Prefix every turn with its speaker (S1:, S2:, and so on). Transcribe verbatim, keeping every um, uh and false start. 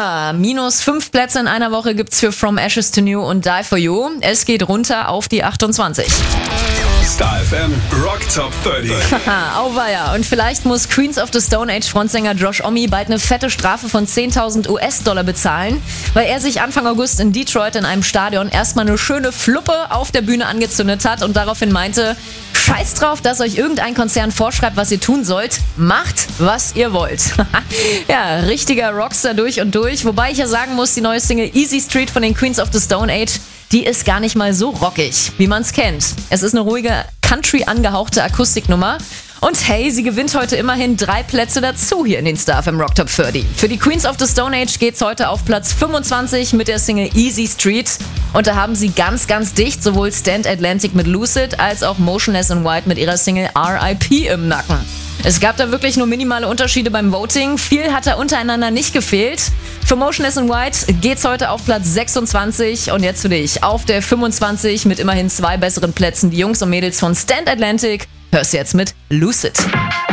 S1: Ja, minus fünf Plätze in einer Woche gibt's für From Ashes to New und Die For You. Es geht runter auf die achtundzwanzig.
S2: Star F M Rock Top dreißig.
S1: Haha, auweia. Und vielleicht muss Queens of the Stone Age Frontsänger Josh Homme bald eine fette Strafe von zehntausend US-Dollar bezahlen, weil er sich Anfang August in Detroit in einem Stadion erstmal eine schöne Fluppe auf der Bühne angezündet hat und daraufhin meinte, scheiß drauf, dass euch irgendein Konzern vorschreibt, was ihr tun sollt. Macht, was ihr wollt. Ja, richtiger Rockstar durch und durch. Wobei ich ja sagen muss, die neue Single Easy Street von den Queens of the Stone Age, die ist gar nicht mal so rockig, wie man es kennt. Es ist eine ruhige, Country angehauchte Akustiknummer. Und hey, sie gewinnt heute immerhin drei Plätze dazu hier in den Star F M Rock Top dreißig. Für die Queens of the Stone Age geht's heute auf Platz fünfundzwanzig mit der Single Easy Street. Und da haben sie ganz, ganz dicht sowohl Stand Atlantic mit Lucid als auch Motionless in White mit ihrer Single R I P im Nacken. Es gab da wirklich nur minimale Unterschiede beim Voting. Viel hat da untereinander nicht gefehlt. Für Motionless in White geht's heute auf Platz sechsundzwanzig. Und jetzt für dich auf der fünfundzwanzig mit immerhin zwei besseren Plätzen. Die Jungs und Mädels von Stand Atlantic. Hörst du jetzt mit Lucid.